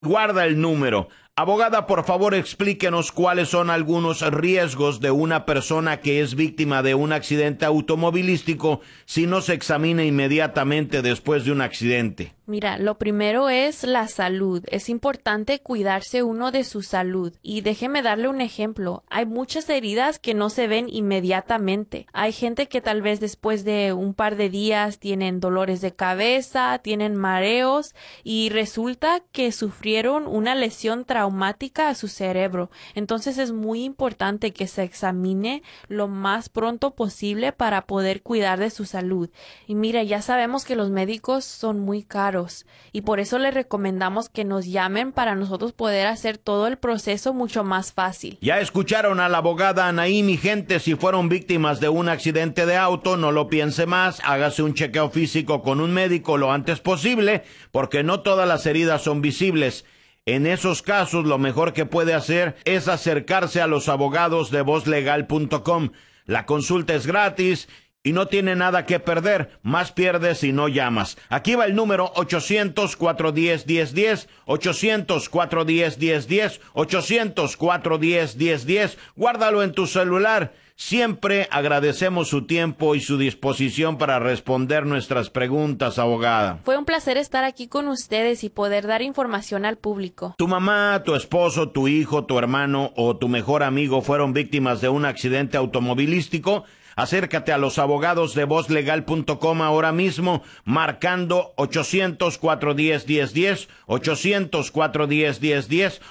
Guarda el número. Abogada, por favor, explíquenos cuáles son algunos riesgos de una persona que es víctima de un accidente automovilístico si no se examina inmediatamente después de un accidente. Mira, lo primero es la salud. Es importante cuidarse uno de su salud. Y déjeme darle un ejemplo. Hay muchas heridas que no se ven inmediatamente. Hay gente que tal vez después de un par de días tienen dolores de cabeza, tienen mareos y resulta que sufrieron una lesión traumática a su cerebro. Entonces es muy importante que se examine lo más pronto posible para poder cuidar de su salud. Y mira, ya sabemos que los médicos son muy caros. Y por eso les recomendamos que nos llamen para nosotros poder hacer todo el proceso mucho más fácil. Ya escucharon a la abogada Anaí, mi gente. Si fueron víctimas de un accidente de auto, no lo piense más, hágase un chequeo físico con un médico lo antes posible, porque no todas las heridas son visibles. En esos casos, lo mejor que puede hacer es acercarse a los abogados de vozlegal.com. La consulta es gratis y no tiene nada que perder. Más pierdes si no llamas. Aquí va el número 800-410-1010, 800-410-1010, 800-410-1010. Guárdalo en tu celular. Siempre agradecemos su tiempo y su disposición para responder nuestras preguntas, abogada. Fue un placer estar aquí con ustedes y poder dar información al público. Tu mamá, tu esposo, tu hijo, tu hermano o tu mejor amigo fueron víctimas de un accidente automovilístico. Acércate a los abogados de vozlegal.com ahora mismo, marcando 800-410-1010, 800-410-1010,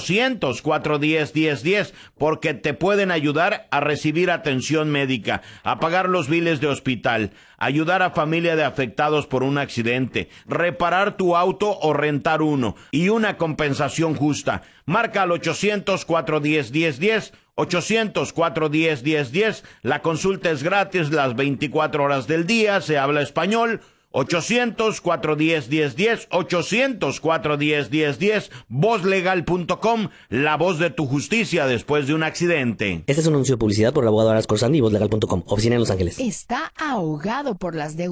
800-410-1010, porque te pueden ayudar a recibir atención médica, a pagar los biles de hospital, ayudar a familia de afectados por un accidente, reparar tu auto o rentar uno, y una compensación justa. Marca al 800-410-1010, 800-410-1010. La consulta es gratis las 24 horas del día. Se habla español. 800-410-1010, 800-410-1010, vozlegal.com, la voz de tu justicia después de un accidente. Este es un anuncio de publicidad por el abogado Aras Corsandi y vozlegal.com, oficina en Los Ángeles. Está ahogado por las deudas.